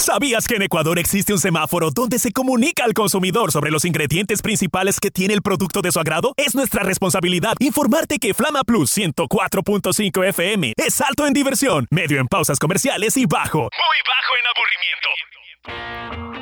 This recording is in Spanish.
¿Sabías que en Ecuador existe un semáforo donde se comunica al consumidor sobre los ingredientes principales que tiene el producto de su agrado? Es nuestra responsabilidad informarte que Flama Plus 104.5 FM es alto en diversión, medio en pausas comerciales y bajo, muy bajo en aburrimiento.